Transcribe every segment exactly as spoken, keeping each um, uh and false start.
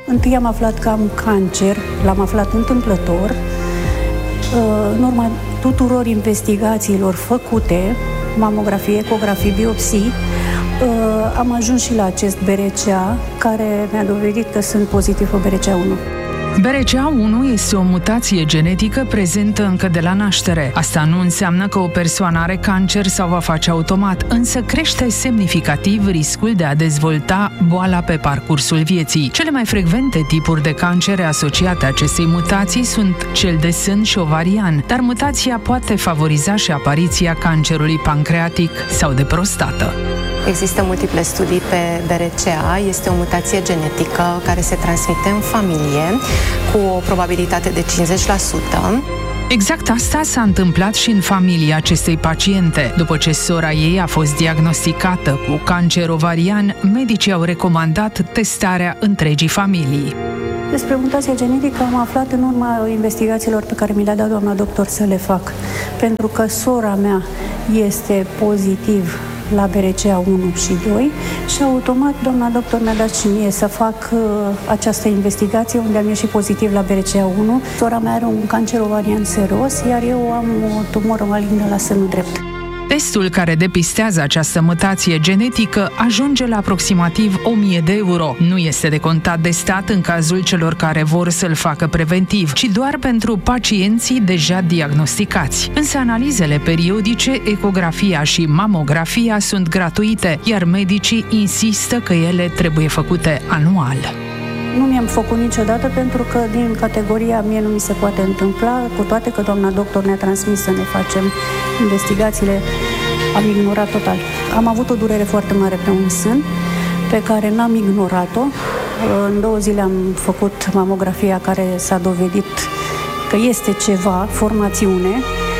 Întâi am aflat că am cancer, l-am aflat întâmplător. În urma tuturor investigațiilor făcute, mamografie, ecografii, biopsii, am ajuns și la acest B R C A, care mi-a dovedit că sunt pozitiv pe B R C A unu. B R C A unu este o mutație genetică prezentă încă de la naștere. Asta nu înseamnă că o persoană are cancer sau va face automat, însă crește semnificativ riscul de a dezvolta boala pe parcursul vieții. Cele mai frecvente tipuri de cancere asociate acestei mutații sunt cel de sân și ovarian, dar mutația poate favoriza și apariția cancerului pancreatic sau de prostată. Există multiple studii pe B R C A, este o mutație genetică care se transmite în familie cu o probabilitate de cincizeci la sută. Exact asta s-a întâmplat și în familia acestei paciente. După ce sora ei a fost diagnosticată cu cancer ovarian, medicii au recomandat testarea întregii familii. Despre mutația genetică am aflat în urma investigațiilor pe care mi le-a dat doamna doctor să le fac. Pentru că sora mea este pozitiv la B R C A unu și doi și automat doamna doctor mi-a dat și mie să fac uh, această investigație unde am ieșit pozitiv la B R C A unu. Sora mea are un cancer ovarian seros, iar eu am o tumoră malignă la sânul drept. Testul care depistează această mutație genetică ajunge la aproximativ o mie de euro. Nu este de contat de stat în cazul celor care vor să-l facă preventiv, ci doar pentru pacienții deja diagnosticați. Însă analizele periodice, ecografia și mamografia sunt gratuite, iar medicii insistă că ele trebuie făcute anual. Nu mi-am făcut niciodată pentru că din categoria mie nu mi se poate întâmpla, cu toate că doamna doctor ne-a transmis să ne facem investigațiile, am ignorat total. Am avut o durere foarte mare pe un sân, pe care n-am ignorat-o. În două zile am făcut mamografia care s-a dovedit că este ceva, formațiune,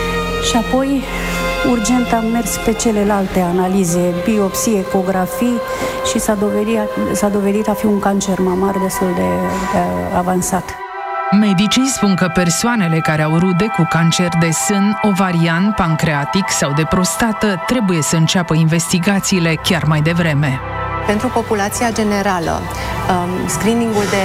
și apoi urgent am mers pe celelalte analize, biopsii, ecografii și s-a dovedit, s-a dovedit a fi un cancer mamar destul de, de avansat. Medicii spun că persoanele care au rude cu cancer de sân, ovarian, pancreatic sau de prostată trebuie să înceapă investigațiile chiar mai devreme. Pentru populația generală, screeningul de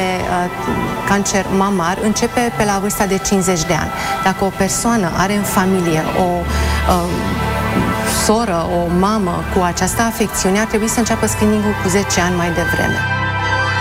cancer mamar începe pe la vârsta de cincizeci de ani. Dacă o persoană are în familie o soră, o mamă cu această afecțiune, ar trebui să înceapă screeningul cu zece ani mai devreme.